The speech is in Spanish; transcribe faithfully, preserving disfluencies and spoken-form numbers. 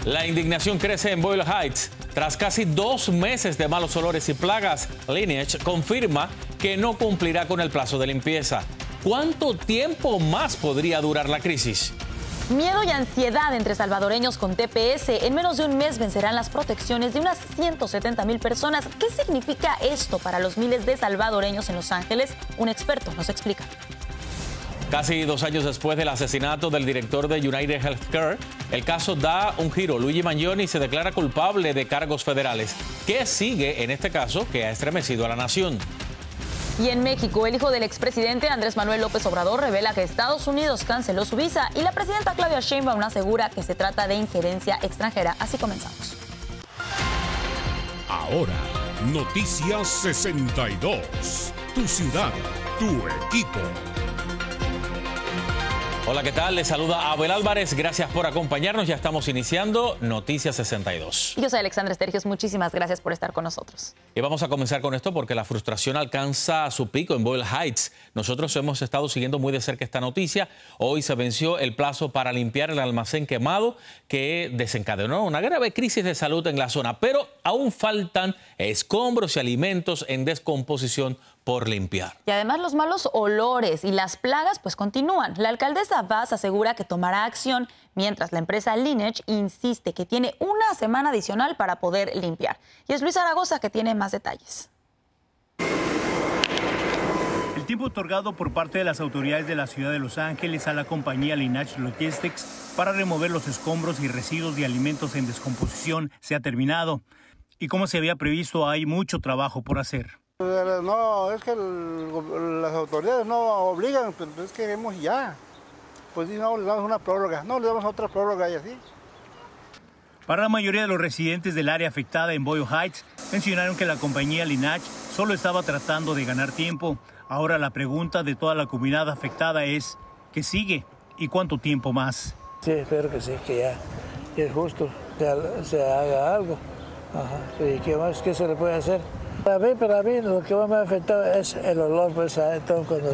La indignación crece en Boyle Heights. Tras casi dos meses de malos olores y plagas, Lineage confirma que no cumplirá con el plazo de limpieza. ¿Cuánto tiempo más podría durar la crisis? Miedo y ansiedad entre salvadoreños con T P S. En menos de un mes vencerán las protecciones de unas ciento setenta mil personas. ¿Qué significa esto para los miles de salvadoreños en Los Ángeles? Un experto nos explica. Casi dos años después del asesinato del director de United Healthcare, el caso da un giro. Luigi Mangione se declara culpable de cargos federales. ¿Qué sigue en este caso que ha estremecido a la nación? Y en México, el hijo del expresidente Andrés Manuel López Obrador revela que Estados Unidos canceló su visa y la presidenta Claudia Sheinbaum asegura que se trata de injerencia extranjera. Así comenzamos. Ahora, Noticias sesenta y dos. Tu ciudad, tu equipo. Hola, ¿qué tal? Les saluda Abel Álvarez. Gracias por acompañarnos. Ya estamos iniciando Noticias sesenta y dos. Yo soy Alexandra Estergios. Muchísimas gracias por estar con nosotros. Y vamos a comenzar con esto porque la frustración alcanza su pico en Boyle Heights. Nosotros hemos estado siguiendo muy de cerca esta noticia. Hoy se venció el plazo para limpiar el almacén quemado que desencadenó una grave crisis de salud en la zona. Pero aún faltan escombros y alimentos en descomposición por limpiar. Y además los malos olores y las plagas pues continúan. La alcaldesa Vaz asegura que tomará acción, mientras la empresa Lineage insiste que tiene una semana adicional para poder limpiar. Y es Luis Zaragoza que tiene más detalles. El tiempo otorgado por parte de las autoridades de la ciudad de Los Ángeles a la compañía Lineage Logistics para remover los escombros y residuos de alimentos en descomposición se ha terminado. Y como se había previsto, hay mucho trabajo por hacer. No, es que el, las autoridades no obligan, pero es que queremos ya. Pues si no, le damos una prórroga, no, le damos otra prórroga y así. Para la mayoría de los residentes del área afectada en Boyle Heights, mencionaron que la compañía Lineage solo estaba tratando de ganar tiempo. Ahora la pregunta de toda la comunidad afectada es, ¿qué sigue y cuánto tiempo más? Sí, espero que sí, que ya que es justo, que se haga algo. Ajá. ¿Y qué más? ¿Qué se le puede hacer? Para mí, para mí, lo que más me ha afectado es el olor, pues, todo cuando